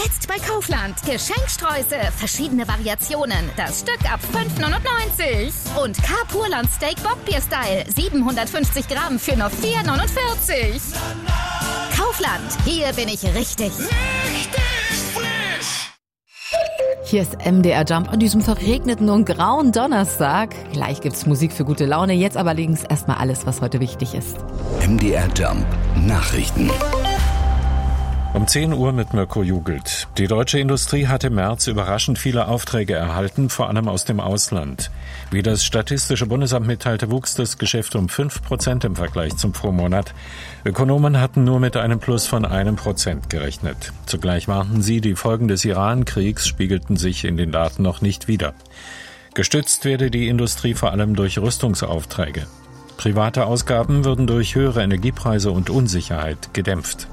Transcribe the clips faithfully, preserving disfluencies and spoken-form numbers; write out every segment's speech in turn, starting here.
Jetzt bei Kaufland. Geschenksträuße, verschiedene Variationen. Das Stück ab fünf neunundneunzig. Und Carpurland Steak Bockbier-Style. siebenhundertfünfzig Gramm für nur vier neunundvierzig. Kaufland, hier bin ich richtig. Richtig frisch! Hier ist M D R Jump an diesem verregneten und grauen Donnerstag. Gleich gibt's Musik für gute Laune. Jetzt aber links erstmal alles, was heute wichtig ist. M D R Jump Nachrichten. Um zehn Uhr mit Mirko Jugelt. Die deutsche Industrie hat im März überraschend viele Aufträge erhalten, vor allem aus dem Ausland. Wie das Statistische Bundesamt mitteilte, wuchs das Geschäft um fünf Prozent im Vergleich zum Vormonat. Ökonomen hatten nur mit einem Plus von einem Prozent gerechnet. Zugleich warnten sie, die Folgen des Iran-Kriegs spiegelten sich in den Daten noch nicht wider. Gestützt werde die Industrie vor allem durch Rüstungsaufträge. Private Ausgaben würden durch höhere Energiepreise und Unsicherheit gedämpft.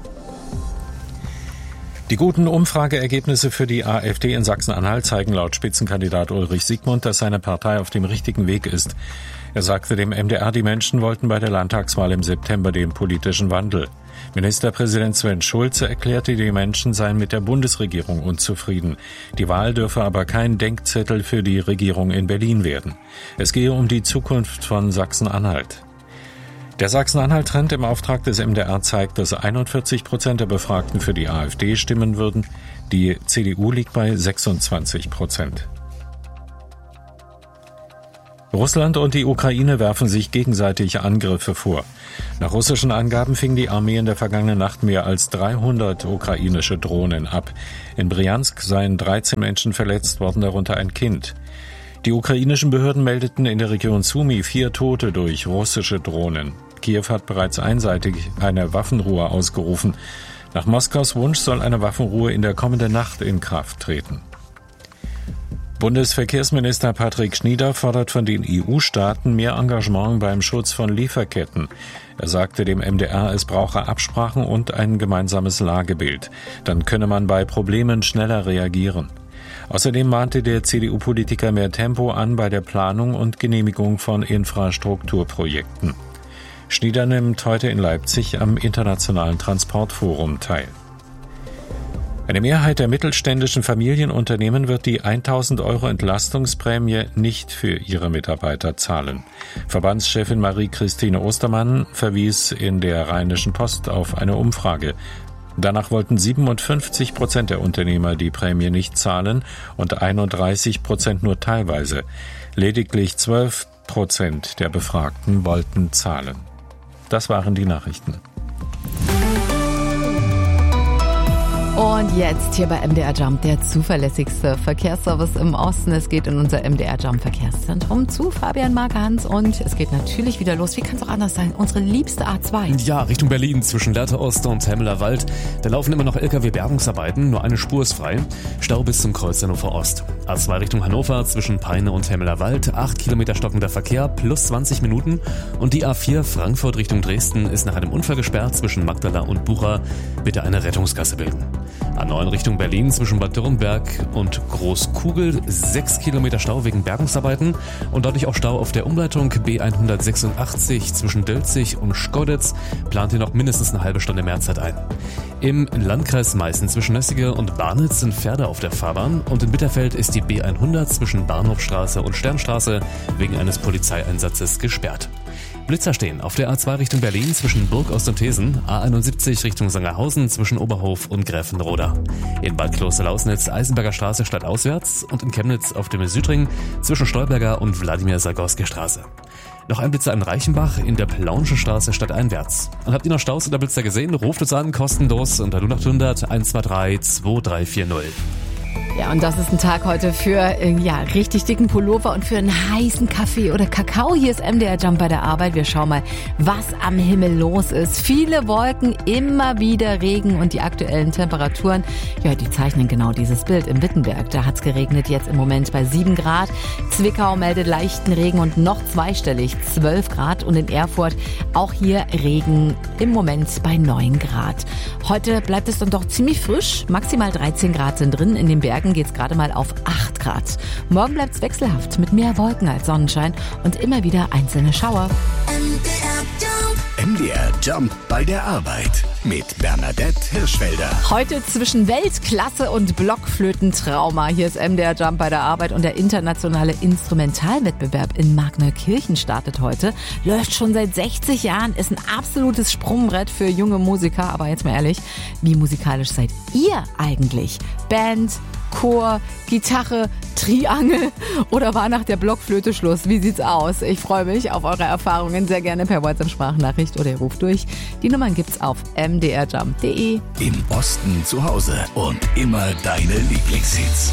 Die guten Umfrageergebnisse für die AfD in Sachsen-Anhalt zeigen laut Spitzenkandidat Ulrich Siegmund, dass seine Partei auf dem richtigen Weg ist. Er sagte dem M D R, die Menschen wollten bei der Landtagswahl im September den politischen Wandel. Ministerpräsident Sven Schulze erklärte, die Menschen seien mit der Bundesregierung unzufrieden. Die Wahl dürfe aber kein Denkzettel für die Regierung in Berlin werden. Es gehe um die Zukunft von Sachsen-Anhalt. Der Sachsen-Anhalt-Trend im Auftrag des M D R zeigt, dass einundvierzig Prozent der Befragten für die AfD stimmen würden. Die C D U liegt bei sechsundzwanzig Prozent. Russland und die Ukraine werfen sich gegenseitig Angriffe vor. Nach russischen Angaben fing die Armee in der vergangenen Nacht mehr als dreihundert ukrainische Drohnen ab. In Bryansk seien dreizehn Menschen verletzt worden, darunter ein Kind. Die ukrainischen Behörden meldeten in der Region Sumy vier Tote durch russische Drohnen. Kiew hat bereits einseitig eine Waffenruhe ausgerufen. Nach Moskaus Wunsch soll eine Waffenruhe in der kommenden Nacht in Kraft treten. Bundesverkehrsminister Patrick Schnieder fordert von den E U-Staaten mehr Engagement beim Schutz von Lieferketten. Er sagte dem M D R, es brauche Absprachen und ein gemeinsames Lagebild. Dann könne man bei Problemen schneller reagieren. Außerdem mahnte der C D U-Politiker mehr Tempo an bei der Planung und Genehmigung von Infrastrukturprojekten. Schnieder nimmt heute in Leipzig am Internationalen Transportforum teil. Eine Mehrheit der mittelständischen Familienunternehmen wird die tausend Euro Entlastungsprämie nicht für ihre Mitarbeiter zahlen. Verbandschefin Marie-Christine Ostermann verwies in der Rheinischen Post auf eine Umfrage. Danach wollten siebenundfünfzig Prozent der Unternehmer die Prämie nicht zahlen und einunddreißig Prozent nur teilweise. Lediglich zwölf Prozent der Befragten wollten zahlen. Das waren die Nachrichten. Und jetzt hier bei M D R Jump, der zuverlässigste Verkehrsservice im Osten. Es geht in unser M D R Jump Verkehrszentrum zu Fabian Marke-Hans und es geht natürlich wieder los. Wie kann es auch anders sein? Unsere liebste A zwei. Ja, Richtung Berlin zwischen Lehrte Ost und Hemmeler Wald. Da laufen immer noch L K W-Bergungsarbeiten, nur eine Spur ist frei. Stau bis zum Kreuz Hannover Ost. A zwei Richtung Hannover zwischen Peine und Hemmeler Wald. acht Kilometer stockender Verkehr plus zwanzig Minuten. Und die A vier Frankfurt Richtung Dresden ist nach einem Unfall gesperrt zwischen Magdala und Bucha. Bitte eine Rettungskasse bilden. A neun Richtung Berlin zwischen Bad Dürrenberg und Großkugel, sechs Kilometer Stau wegen Bergungsarbeiten und dadurch auch Stau auf der Umleitung B hundertsechsundachtzig zwischen Dölzig und Schkoditz, plant hier noch mindestens eine halbe Stunde Mehrzeit ein. Im Landkreis Meißen zwischen Nössige und Barnitz sind Pferde auf der Fahrbahn und in Bitterfeld ist die B hundert zwischen Bahnhofstraße und Sternstraße wegen eines Polizeieinsatzes gesperrt. Blitzer stehen auf der A zwei Richtung Berlin zwischen Burg Ost und Thesen, A einundsiebzig Richtung Sangerhausen zwischen Oberhof und Gräfenroda. In Bad Kloster-Lausnitz Eisenberger Straße stadtauswärts und in Chemnitz auf dem Südring zwischen Stolberger und Wladimir-Sagorski Straße. Noch ein Blitzer in Reichenbach in der Plaunschen Straße stadteinwärts. Und habt ihr noch Staus oder Blitzer gesehen? Ruft uns an, kostenlos unter null acht hundert eins zwei drei zwei drei vier null. Ja, und das ist ein Tag heute für äh, ja, richtig dicken Pullover und für einen heißen Kaffee oder Kakao. Hier ist M D R Jump bei der Arbeit. Wir schauen mal, was am Himmel los ist. Viele Wolken, immer wieder Regen und die aktuellen Temperaturen, ja, die zeichnen genau dieses Bild. Im Wittenberg, da hat's geregnet, jetzt im Moment bei sieben Grad. Zwickau meldet leichten Regen und noch zweistellig, zwölf Grad. Und in Erfurt auch hier Regen im Moment bei neun Grad. Heute bleibt es dann doch ziemlich frisch. Maximal dreizehn Grad sind drin. In den Bergen geht's gerade mal auf acht Grad. Morgen bleibt's wechselhaft mit mehr Wolken als Sonnenschein und immer wieder einzelne Schauer. M D R Jump bei der Arbeit. mit Bernadette Hirschfelder. Heute zwischen Weltklasse und Blockflötentrauma. Hier ist M D R Jump bei der Arbeit und der internationale Instrumentalwettbewerb in Markneukirchen startet heute. Läuft schon seit sechzig Jahren, ist ein absolutes Sprungbrett für junge Musiker. Aber jetzt mal ehrlich, wie musikalisch seid ihr eigentlich? Band, Chor, Gitarre, Triangel oder war nach der Blockflöte Schluss? Wie sieht's aus? Ich freue mich auf eure Erfahrungen sehr gerne per WhatsApp-Sprachnachricht oder ihr ruft durch. Die Nummern gibt's auf m d r jump punkt d e. Im Osten zu Hause und immer deine Lieblingshits.